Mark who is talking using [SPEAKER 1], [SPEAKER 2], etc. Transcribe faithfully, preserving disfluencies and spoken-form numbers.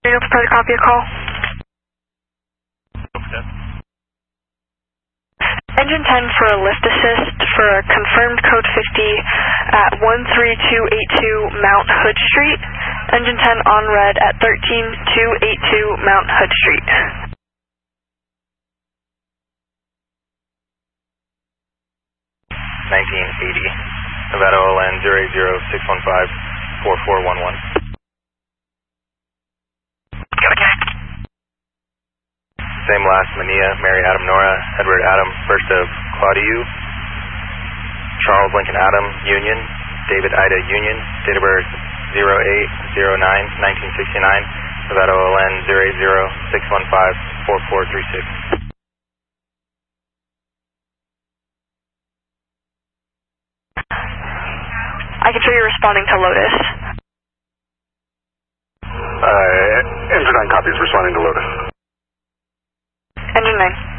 [SPEAKER 1] Are you prepared to copy a call?
[SPEAKER 2] Okay.
[SPEAKER 1] Engine ten for a lift assist for a confirmed code fifty at one three two eight two Mount Hood Street. Engine ten on red at thirteen two eighty-two Mount Hood Street.
[SPEAKER 3] nineteen eighty, Nevada O L N zero eight zero six one five four four one one. Same last, Mania, Mary Adam Nora, Edward Adam, first of Claudiu, Charles Lincoln Adam, Union, David Ida Union, date of birth zero eight zero nine nineteen sixty-nine, Nevada O L N zero eight zero six one five four four three six.
[SPEAKER 1] I can show you responding to Lotus.
[SPEAKER 4] Uh, Engine nine copies responding to Lotus.
[SPEAKER 1] Engine nine.